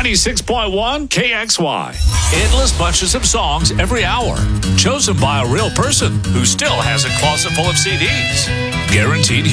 96.1 KXY. Endless bunches of songs every hour. Chosen by a real person who still has a closet full of CDs. Guaranteed